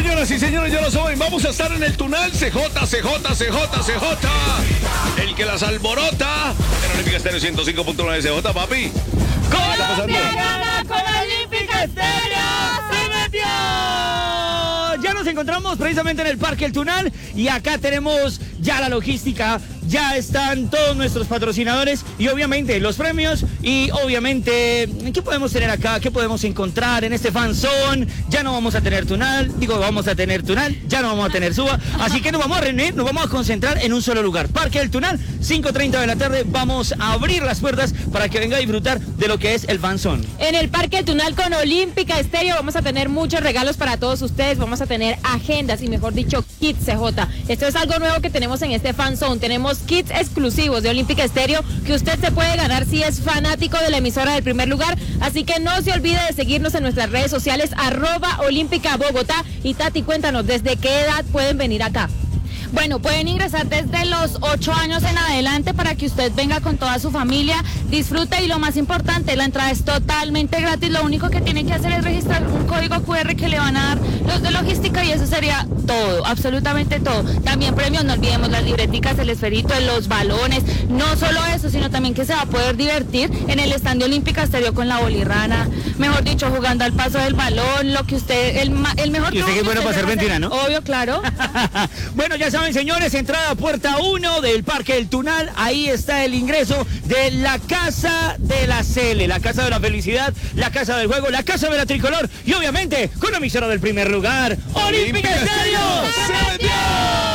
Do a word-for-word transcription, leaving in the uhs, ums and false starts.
Señoras y señores, ya lo saben, vamos a estar en el Tunal C J, C J, C J, C J. El que las alborota. En Olímpica Estéreo ciento cinco punto nueve C J, papi. ¡Colombia gana con Olímpica Estéreo! ¡Se metió! Ya nos encontramos precisamente en el Parque El Tunal y acá tenemos ya la logística, ya están todos nuestros patrocinadores y obviamente los premios y obviamente ¿qué podemos tener acá? ¿Qué podemos encontrar en este fanzone? Ya no vamos a tener Tunal, digo vamos a tener Tunal, ya no vamos a tener Suba, así que nos vamos a reunir, nos vamos a concentrar en un solo lugar, Parque El Tunal, cinco treinta de la tarde, vamos a abrir las puertas para que venga a disfrutar de lo que es el fanzone. En el Parque El Tunal con Olímpica Estéreo vamos a tener muchos regalos para todos ustedes, vamos a tener agendas y mejor dicho kits C J. Esto es algo nuevo que tenemos en este fanzone, tenemos kits exclusivos de Olímpica Estéreo que usted se puede ganar si es fanático de la emisora del primer lugar, así que no se olvide de seguirnos en nuestras redes sociales arroba Olímpica Bogotá. Y Tati, cuéntanos, ¿desde qué edad pueden venir acá? Bueno, pueden ingresar desde los ocho años en adelante para que usted venga con toda su familia, disfrute y lo más importante, la entrada es totalmente gratis, lo único que tiene que hacer es registrar un código cu erre que le van a dar los de logística y eso sería todo, absolutamente todo. También premios, no olvidemos las libreticas, el esferito, los balones, no solo eso, sino también que se va a poder divertir en el estadio Olímpica Estéreo con la bolirrana, mejor dicho, jugando al paso del balón, lo que usted, el, el mejor... ¿Y usted qué es bueno para hacer mentira, no? Obvio, claro. Bueno, ya saben, señores, entrada puerta uno del Parque El Tunal, ahí está el ingreso de la Casa de la Cele, la Casa de la Felicidad, la Casa del Juego, la Casa de la Tricolor y obviamente con la emisora del primer lugar, Olímpica Estéreo. ¡Se metió!